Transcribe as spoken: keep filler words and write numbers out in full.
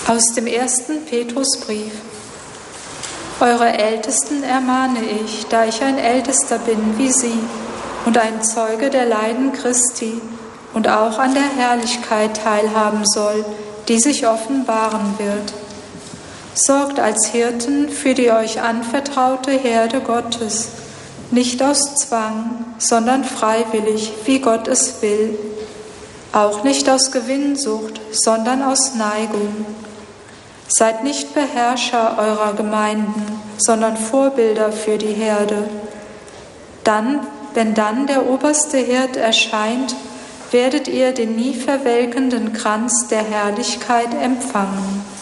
Aus dem ersten Petrusbrief. Eure Ältesten ermahne ich, da ich ein Ältester bin wie sie und ein Zeuge der Leiden Christi und auch an der Herrlichkeit teilhaben soll, die sich offenbaren wird. Sorgt als Hirten für die euch anvertraute Herde Gottes, nicht aus Zwang, sondern freiwillig, wie Gott es will. Auch nicht aus Gewinnsucht, sondern aus Neigung. Seid nicht Beherrscher eurer Gemeinden, sondern Vorbilder für die Herde. Dann, wenn dann der oberste Hirt erscheint, werdet ihr den nie verwelkenden Kranz der Herrlichkeit empfangen.